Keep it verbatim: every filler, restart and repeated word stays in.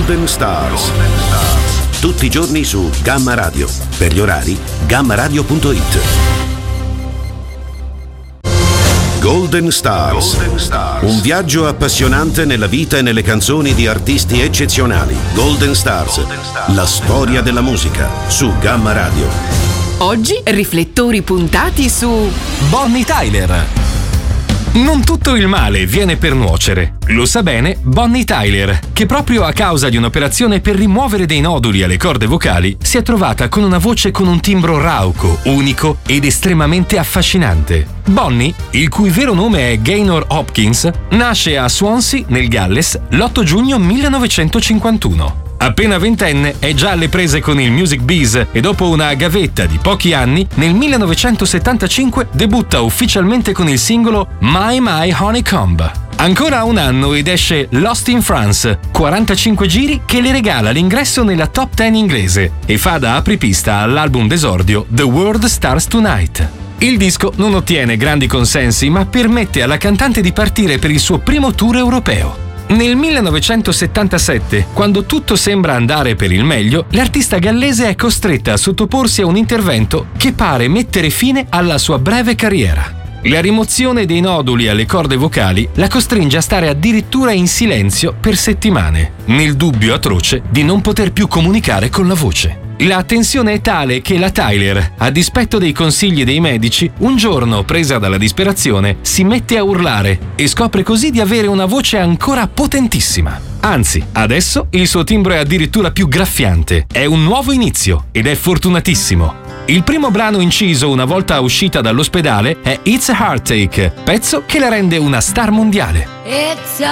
Golden Stars. Tutti i giorni su Gamma Radio. Per gli orari, gamma radio punto it. Golden Stars. Golden Stars. Un viaggio appassionante nella vita e nelle canzoni di artisti eccezionali. Golden Stars. Golden Stars. La storia della musica su Gamma Radio. Oggi riflettori puntati su Bonnie Tyler. Non tutto il male viene per nuocere. Lo sa bene Bonnie Tyler, che proprio a causa di un'operazione per rimuovere dei noduli alle corde vocali si è trovata con una voce con un timbro rauco, unico ed estremamente affascinante. Bonnie, il cui vero nome è Gaynor Hopkins, nasce a Swansea, nel Galles, l'otto giugno millenovecentocinquantuno. Appena ventenne è già alle prese con il music biz e dopo una gavetta di pochi anni, nel millenovecentosettantacinque debutta ufficialmente con il singolo My My Honeycomb. Ancora un anno ed esce Lost in France, quarantacinque giri che le regala l'ingresso nella top dieci inglese e fa da apripista all'album d'esordio The World Starts Tonight. Il disco non ottiene grandi consensi, ma permette alla cantante di partire per il suo primo tour europeo. Nel millenovecentosettantasette, quando tutto sembra andare per il meglio, l'artista gallese è costretta a sottoporsi a un intervento che pare mettere fine alla sua breve carriera. La rimozione dei noduli alle corde vocali la costringe a stare addirittura in silenzio per settimane, nel dubbio atroce di non poter più comunicare con la voce. La tensione è tale che la Tyler, a dispetto dei consigli dei medici, un giorno, presa dalla disperazione, si mette a urlare e scopre così di avere una voce ancora potentissima. Anzi, adesso il suo timbro è addirittura più graffiante. È un nuovo inizio ed è fortunatissimo. Il primo brano inciso una volta uscita dall'ospedale è It's a Heartache, pezzo che la rende una star mondiale. It's a